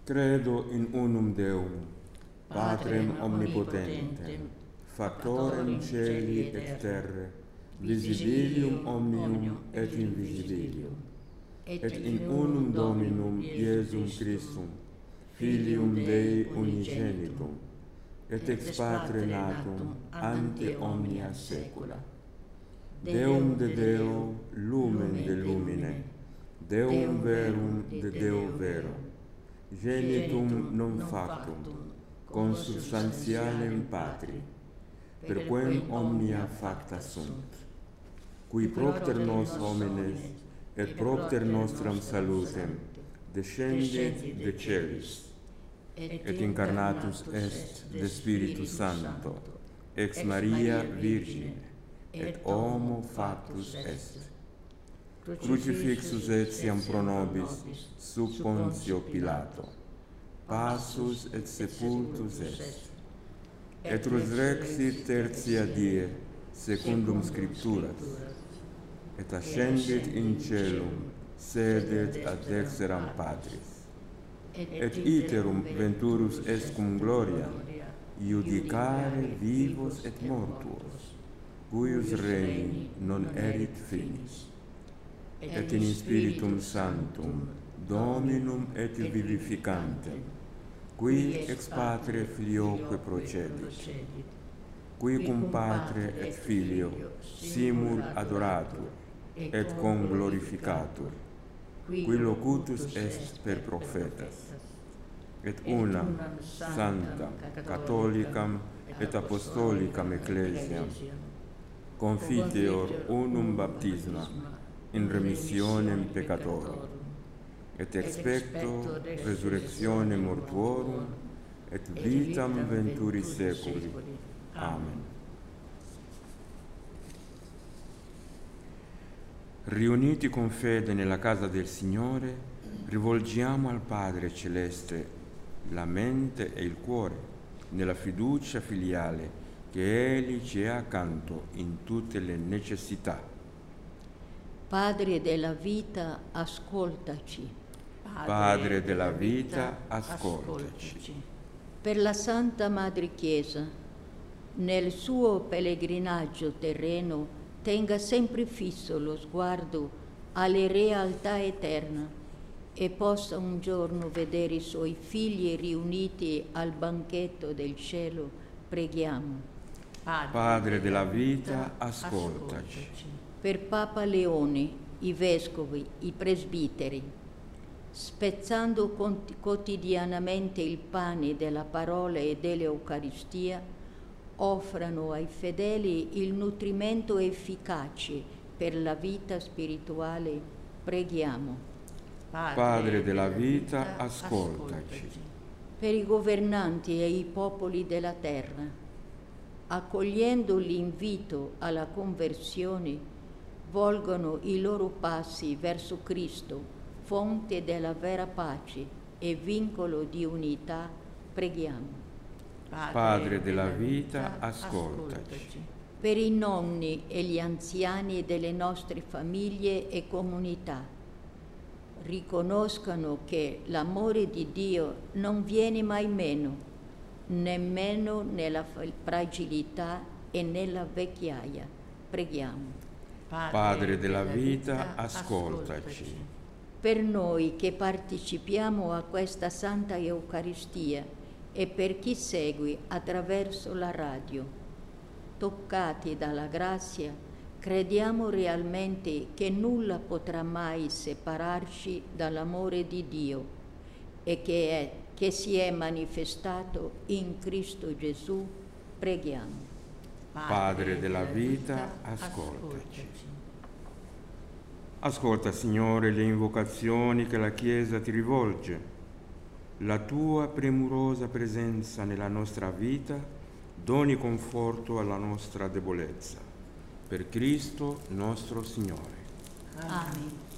Credo in unum Deum, Patrem omnipotentem, Factorem celi et terre, visibilium omnium et invisibilium, et in unum Dominum Iesum Christum, Filium Dei unigenitum, et ex Patre natum ante omnia saecula. Deum de Deo, lumen de lumine, Deum verum de Deo vero, genitum non factum, consubstantialem Patri, per quem omnia facta sunt, qui propter nos homines et propter nostram salutem descendit de celis, et incarnatus est de Spiritus Sancto, ex Maria Virgine, et homo factus est. Crucifixus etiam pro nobis sub Pontio Pilato, passus et sepultus est, et resurrexit tertia die, secundum Scripturas, et ascendit in caelum, sedet ad dexteram Patris, et iterum venturus est cum gloria, iudicare vivos et mortuos, cuius regni non erit finis, et in Spiritum Sanctum, Dominum et vivificantem, qui ex Patre Filioque procedit, qui cum Patre et Filio simul adoratur et conglorificatur, qui locutus est per prophetas, et unam sanctam, catholicam et apostolicam ecclesiam, confiteor unum baptisma in remissionem peccatorum, et expecto resurrectione mortuorum, et vitam venturi seculi. Amen. Riuniti con fede nella casa del Signore, rivolgiamo al Padre Celeste la mente e il cuore, nella fiducia filiale che Egli ci è accanto in tutte le necessità. Padre della vita, ascoltaci. Padre della vita, ascoltaci. Per la Santa Madre Chiesa, nel suo pellegrinaggio terreno, tenga sempre fisso lo sguardo alle realtà eterne e possa un giorno vedere i suoi figli riuniti al banchetto del cielo, preghiamo. Padre della vita, ascoltaci. Per Papa Leone, i vescovi, i presbiteri, spezzando quotidianamente il pane della parola e dell'Eucaristia, offrano ai fedeli il nutrimento efficace per la vita spirituale, preghiamo. Padre della vita, ascoltaci. Per i governanti e i popoli della terra, accogliendo l'invito alla conversione, volgono i loro passi verso Cristo, fonte della vera pace e vincolo di unità, preghiamo. Padre della vita, ascoltaci. Per i nonni e gli anziani delle nostre famiglie e comunità, riconoscano che l'amore di Dio non viene mai meno, nemmeno nella fragilità e nella vecchiaia. Preghiamo. Padre della vita, ascoltaci. Per noi che partecipiamo a questa Santa Eucaristia e per chi segue attraverso la radio, toccati dalla grazia, crediamo realmente che nulla potrà mai separarci dall'amore di Dio e che si è manifestato in Cristo Gesù. Preghiamo. Padre della vita, ascoltaci. Ascolta, Signore, le invocazioni che la Chiesa ti rivolge. La tua premurosa presenza nella nostra vita doni conforto alla nostra debolezza. Per Cristo nostro Signore. Amen.